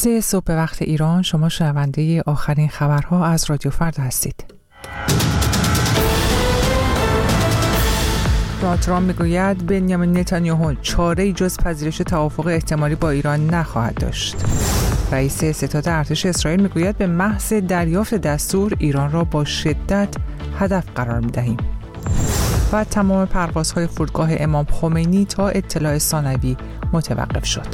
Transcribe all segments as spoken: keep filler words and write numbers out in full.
سه صبح وقت ایران. شما شنونده آخرین خبرها از رادیو فردا هستید. دونالد ترامپ میگوید بنیامین نتانیاهو چاره‌ای جز پذیرش توافق احتمالی با ایران نخواهد داشت. رئیس ستاد ارتش اسرائیل میگوید به محض دریافت دستور ایران را با شدت هدف قرار میدهیم. و تمام پروازهای فرودگاه امام خمینی تا اطلاع ثانوی متوقف شد.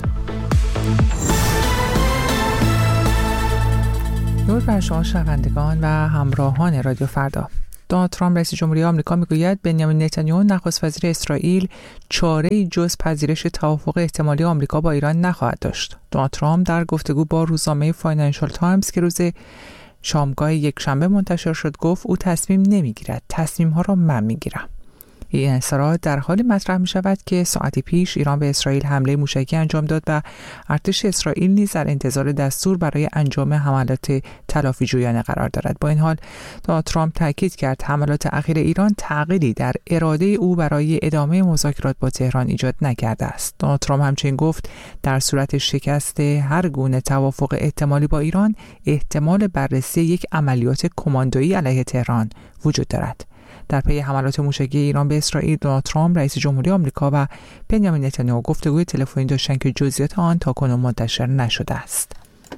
درود بر شما شنوندگان و همراهان رادیو فردا. دونالد ترامپ رئیس جمهوری آمریکا میگوید بنیامین نتانیاهو نخست وزیر اسرائیل چاره‌ای جز پذیرش توافق احتمالی آمریکا با ایران نخواهد داشت. دونالد ترامپ در گفتگو با روزنامه فاینانشال تایمز که روز شامگاه یک شنبه منتشر شد گفت او تصمیم نمیگیرد، تصمیم‌ها را من میگیرم. این اظهارات در حالی مطرح می شود که ساعتی پیش ایران به اسرائیل حمله موشکی انجام داد و ارتش اسرائیل نیز در انتظار دستور برای انجام حملات تلافی جویانه قرار دارد. با این حال دونالد ترامپ تاکید کرد حملات اخیر ایران تغییری در اراده او برای ادامه مذاکرات با تهران ایجاد نکرده است. دونالد ترامپ همچنین گفت در صورت شکست هر گونه توافق احتمالی با ایران احتمال بررسی یک عملیات کماندویی علیه تهران وجود دارد. در پی حملات موشکی ایران به اسرائیل، دونالد ترامپ رئیس جمهوری آمریکا و بنیامین نتانیاهو گفتگوی تلفنی داشتند که جزئیات آن تاکنون منتشر نشده است.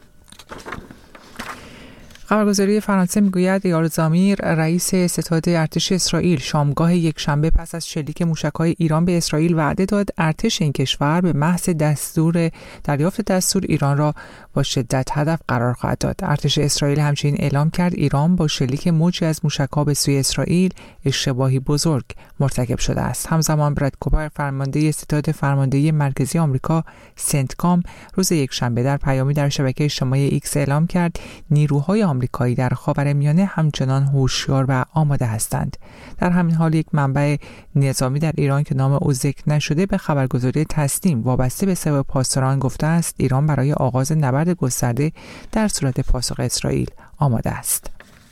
خبرگزاری فرانسه میگوید ایار زمیر رئیس ستاد ارتش اسرائیل شامگاه یک شنبه پس از شلیک موشک‌های ایران به اسرائیل وعده داد ارتش این کشور به محض دستور دریافت دستور ایران را با شدت هدف قرار خواهد داد. ارتش اسرائیل همچنین اعلام کرد ایران با شلیک موجی از موشک‌ها به سوی اسرائیل اشتباهی بزرگ مرتکب شده است. همزمان براد کوپر فرمانده ستاد فرماندهی مرکزی آمریکا سنتکام روز یک شنبه در پیامی در شبکه اجتماعی ایکس اعلام کرد نیروهای آمریکایی در خاورمیانه همچنان هوشیار و آماده هستند. در همین حال یک منبع نظامی در ایران که نام او ذکر نشده به خبرگزاری تسنیم وابسته به سپاه پاسداران گفته است ایران برای آغاز نبرد گسترده در صورت پاسخ اسرائیل آماده است.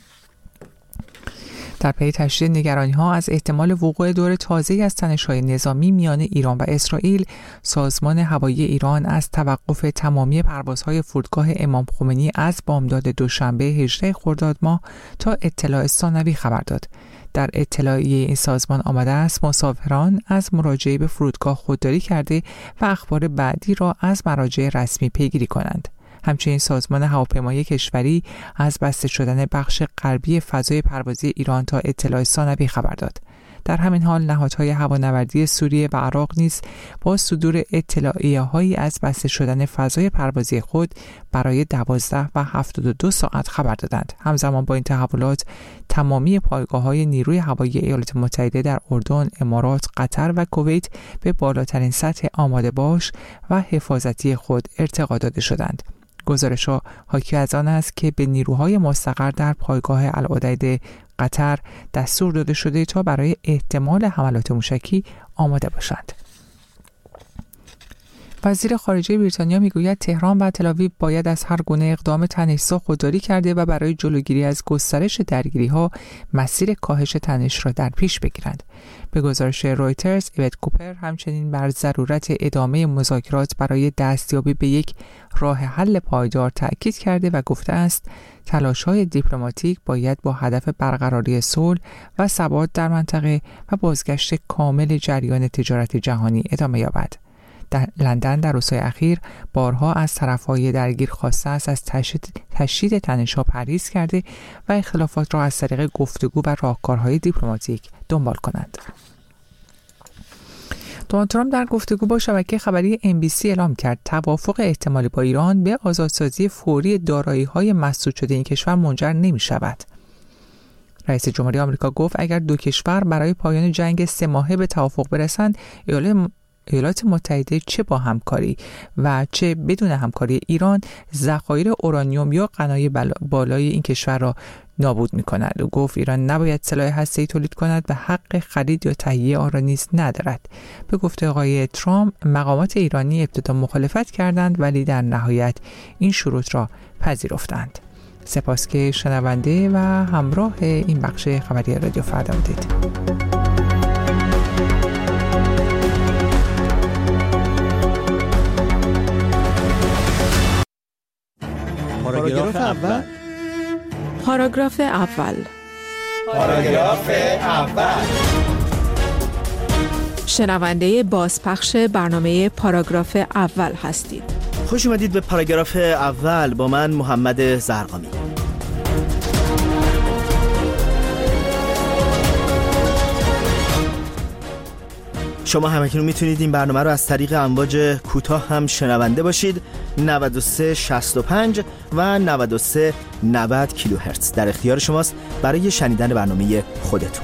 در پی تشدید نگرانی‌ها از احتمال وقوع دور تازه‌ای از تنش‌های نظامی میان ایران و اسرائیل، سازمان هوایی ایران از توقف تمامی پروازهای فرودگاه امام خمینی از بامداد دوشنبه هجدهم خرداد ماه تا اطلاع ثانوی خبر داد. در اطلاعیه این سازمان آمده است مسافران از مراجعه به فرودگاه خودداری کرده و اخبار بعدی را از مراجع رسمی پیگیری کنند. همچنین سازمان هواپیمایی کشوری از بسته شدن بخش غربی فضای پروازی ایران تا اطلاع ثانوی خبر داد. در همین حال نهادهای هوانوردی سوریه و عراق نیز با صدور اطلاعیه‌هایی از بسته شدن فضای پروازی خود برای دوازده و هفتاد و دو ساعت خبر دادند. همزمان با این تحولات تمامی پایگاه‌های نیروی هوایی ایالات متحده در اردن، امارات، قطر و کویت به بالاترین سطح آماده باش و حفاظتی خود ارتقا داده شدند. گزارش‌ها حاکی از آن است که به نیروهای مستقر در پایگاه العدید قطر دستور داده شده تا برای احتمال حملات موشکی آماده باشند. وزیر خارجه بریتانیا میگوید تهران و تل‌آویو باید از هر گونه اقدام تنش‌زا خودداری کرده و برای جلوگیری از گسترش درگیری‌ها مسیر کاهش تنش را در پیش بگیرند. به گزارش رویترز، ایوت کوپر همچنین بر ضرورت ادامه مذاکرات برای دستیابی به یک راه حل پایدار تأکید کرده و گفته است تلاش‌های دیپلماتیک باید با هدف برقراری صلح و ثبات در منطقه و بازگشت کامل جریان تجارت جهانی ادامه یابد. در لندن در روزهای اخیر بارها از طرف‌های درگیر خواسته است از تشدید تشدید تنش‌ها پرهیز کرده و اختلافات را از طریق گفتگو و راهکارهای دیپلماتیک دنبال کنند. دونالد ترامپ در گفتگو با شبکه خبری ام بی سی اعلام کرد توافق احتمالی با ایران به آزادسازی فوری دارایی‌های مسدود شده این کشور منجر نمی‌شود. رئیس جمهوری آمریکا گفت اگر دو کشور برای پایان جنگ سه ماهه به توافق برسند، ایالات ایالات متحده چه با همکاری و چه بدون همکاری ایران ذخایر اورانیوم یا غنای بالای این کشور را نابود می‌کند و گفت ایران نباید سلاح هسته‌ای تولید کند و حق خرید یا تهیه آن را نیز ندارد. به گفته آقای ترامپ مقامات ایرانی ابتدا مخالفت کردند ولی در نهایت این شروط را پذیرفتند. سپاس که شنونده و همراه این بخش خبری رادیو فردا بودید. پاراگراف اول. پاراگراف اول. پاراگراف اول. شنونده بازپخش برنامه پاراگراف اول هستید. خوش اومدید به پاراگراف اول با من محمد زرقامی. شما همکنون میتونید این برنامه رو از طریق امواج کوتاه هم شنونده باشید. نود و سه شصت و پنج و نود و سه نود کیلوهرتز در اختیار شماست برای شنیدن برنامه خودتون.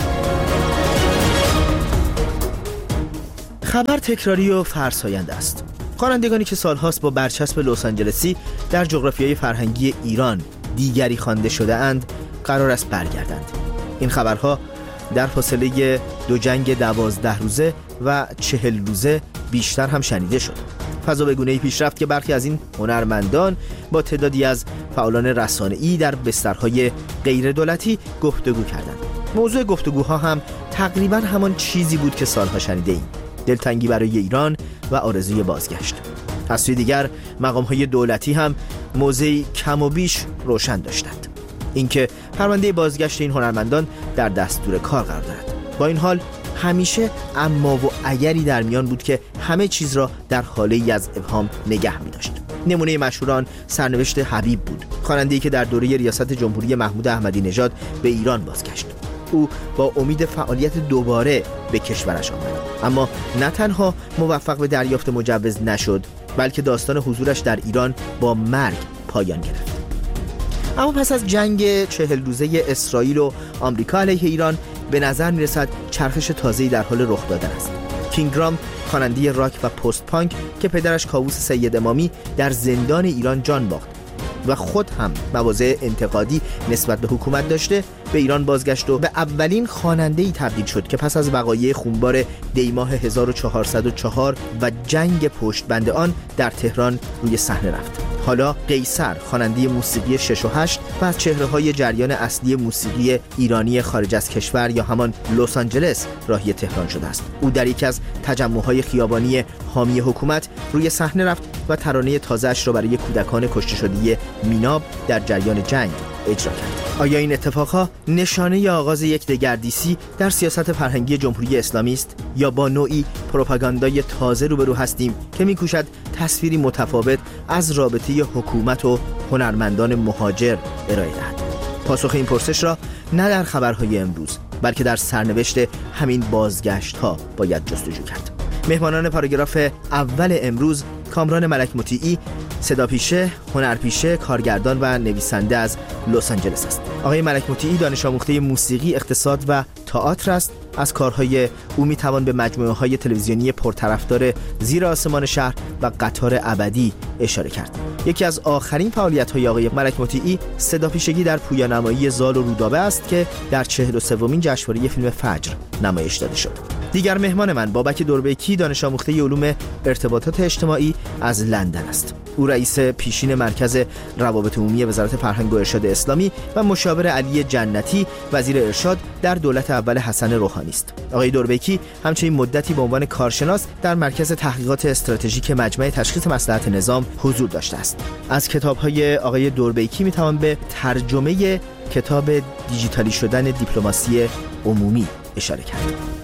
خبر تکراری و فرساینده است. خوانندگانی که سالهاست با برچسب لس آنجلسی در جغرافیای فرهنگی ایران دیگری خوانده شده اند قرار است برگردند. این خبرها در فاصله دو جنگ دوازده روزه و چهل روزه بیشتر هم شنیده شد. فضا به گونه‌ای پیش رفت که برخی از این هنرمندان با تعدادی از فعالان رسانه‌ای در بسترهای غیر دولتی گفتگو کردند. موضوع گفتگوها هم تقریباً همان چیزی بود که سالها شنیده ایم: دلتنگی برای ایران و آرزوی بازگشت. از سوی دیگر مقام‌های دولتی هم موضعی کم و بیش روشن داشتند، اینکه پرونده بازگشت این هنرمندان در دستور کار قرار دارد. با این حال همیشه اما و اگری در میان بود که همه چیز را در حاله‌ای از ابهام نگه می‌داشت. نمونه مشهوران سرنوشت حبیب بود، خواننده‌ای که در دوره ریاست جمهوری محمود احمدی نژاد به ایران بازگشت. او با امید فعالیت دوباره به کشورش آمد، اما نه تنها موفق به دریافت مجوز نشد، بلکه داستان حضورش در ایران با مرگ پایان گرفت. اما پس از جنگ چهل روزه اسرائیل و آمریکا علیه ایران به نظر میرسد چرخش تازه‌ای در حال رخ دادن است. کینگرام، خواننده راک و پست پانک که پدرش کاووس سید امامی در زندان ایران جان باخت و خود هم مواضع انتقادی نسبت به حکومت داشته، به ایران بازگشت و به اولین خواننده‌ای تبدیل شد که پس از وقایع خونبار دیماه هزار و چهارصد و چهار و جنگ پشت بند آن در تهران روی صحنه رفت. حالا قیصر، خواننده موسیقی شش و هشت و از چهره‌های جریان اصلی موسیقی ایرانی خارج از کشور یا همان لس آنجلس راهی تهران شده است. او در یکی از تجمع‌های خیابانی حامی حکومت روی صحنه رفت و ترانه تازه‌اش را برای کودکان کشته شده میناب در جریان جنگ اجرا کرد. آیا این اتفاقها نشانه آغاز یک دگردیسی در سیاست فرهنگی جمهوری اسلامی است یا با نوعی پروپاگاندای تازه روبرو هستیم که می‌کوشد تصویری متفاوت از رابطه حکومت و هنرمندان مهاجر ارائه دهد؟ پاسخ این پرسش را نه در خبرهای امروز بلکه در سرنوشت همین بازگشت‌ها باید جستجو کرد. مهمانان پاراگراف اول امروز کامران ملک مطیعی، صداپیشه، هنرپیشه، کارگردان و نویسنده از لس آنجلس است. آقای ملک مطیعی دانش آموخته موسیقی، اقتصاد و تئاتر است. از کارهای او میتوان به مجموعه‌های تلویزیونی پرطرفدار زیر آسمان شهر و قطار ابدی اشاره کرد. یکی از آخرین فعالیت‌های آقای ملک مطیعی صداپیشگی در پویانمایی زال و رودابه است که در چهل و سومین جشنواره فیلم فجر نمایش داده شد. دیگر مهمان من بابک دوربیکی، دانش آموخته علوم ارتباطات اجتماعی از لندن است. او رئیس پیشین مرکز روابط عمومی وزارت فرهنگ و ارشاد اسلامی و مشاور علی جنتی وزیر ارشاد در دولت اول حسن روحانی است. آقای دوربیکی همچنین مدتی به عنوان کارشناس در مرکز تحقیقات استراتژیک مجمع تشخیص مصلحت نظام حضور داشته است. از کتاب‌های آقای دوربیکی میتوان به ترجمه کتاب دیجیتالی شدن دیپلماسی عمومی اشاره کرد.